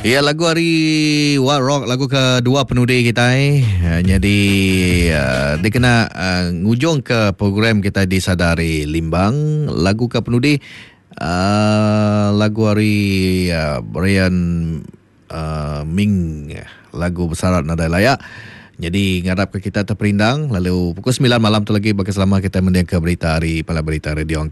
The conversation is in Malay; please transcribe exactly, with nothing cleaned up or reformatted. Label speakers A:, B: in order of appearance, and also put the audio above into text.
A: Ya, lagu hari What Rock, lagu kedua penudi kita eh. Uh, Jadi uh, dia kena uh, ngujung ke program kita di Sadari Limbang. Lagu ke penudi uh, lagu hari uh, Brian uh, Ming, lagu Bersyarat Nada Layak. Jadi ngarap ke kita terperindang. Lalu pukul sembilan malam tu lagi bagi selama kita mendengar berita hari Pala Berita Radio Angka